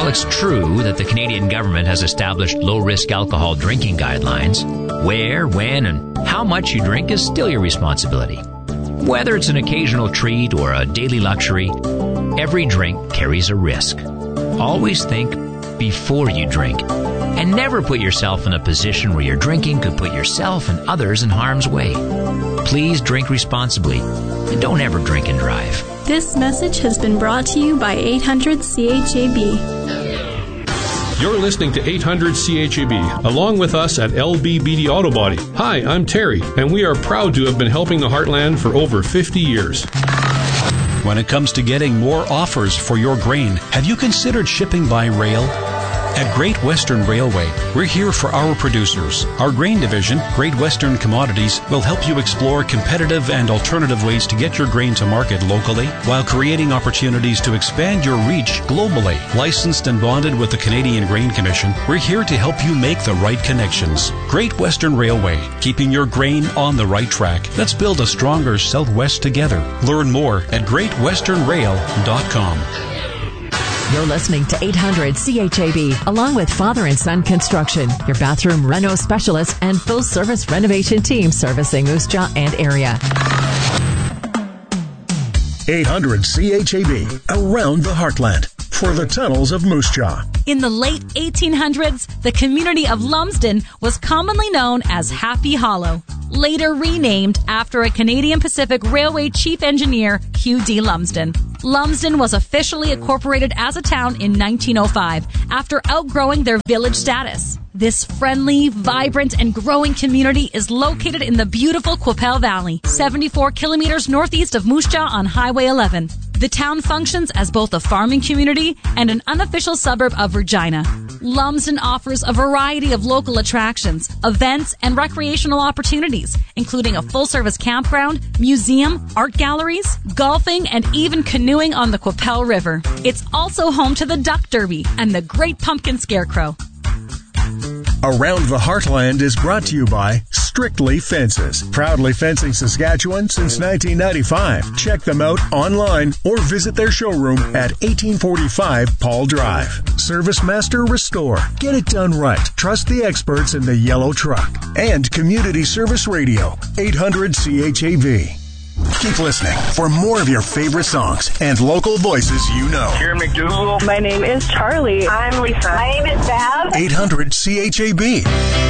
While it's true that the Canadian government has established low-risk alcohol drinking guidelines, where, when, and how much you drink is still your responsibility. Whether it's an occasional treat or a daily luxury, every drink carries a risk. Always think before you drink, and never put yourself in a position where your drinking could put yourself and others in harm's way. Please drink responsibly, and don't ever drink and drive. This message has been brought to you by 800 CHAB. You're listening to 800 CHAB, along with us at LBBD Auto Body. Hi, I'm Terry, and we are proud to have been helping the Heartland for over 50 years. When it comes to getting more offers for your grain, have you considered shipping by rail? At Great Western Railway, we're here for our producers. Our grain division, Great Western Commodities, will help you explore competitive and alternative ways to get your grain to market locally while creating opportunities to expand your reach globally. Licensed and bonded with the Canadian Grain Commission, we're here to help you make the right connections. Great Western Railway, keeping your grain on the right track. Let's build a stronger Southwest together. Learn more at greatwesternrail.com. You're listening to 800 CHAB, along with Father and Son Construction, your bathroom reno specialist and full-service renovation team servicing Moose Jaw and area. 800 CHAB, around the heartland, for the tunnels of Moose Jaw. In the late 1800s, the community of Lumsden was commonly known as Happy Hollow, later renamed after a Canadian Pacific Railway chief engineer, Hugh D. Lumsden. Lumsden was officially incorporated as a town in 1905 after outgrowing their village status. This friendly, vibrant, and growing community is located in the beautiful Qu'Appelle Valley, 74 kilometers northeast of Moose Jaw on Highway 11. The town functions as both a farming community and an unofficial suburb of Regina. Lumsden offers a variety of local attractions, events, and recreational opportunities, including a full-service campground, museum, art galleries, golfing, and even canoeing on the Qu'Appelle River. It's also home to the Duck Derby and the Great Pumpkin Scarecrow. Around the Heartland is brought to you by Strictly Fences. Proudly fencing Saskatchewan since 1995. Check them out online or visit their showroom at 1845 Paul Drive. Service Master Restore. Get it done right. Trust the experts in the yellow truck. And Community Service Radio, 800 CHAB. Keep listening for more of your favorite songs and local voices you know. Karen McDougal. My name is Charlie. I'm Lisa. My name is Bev. 800 CHAB.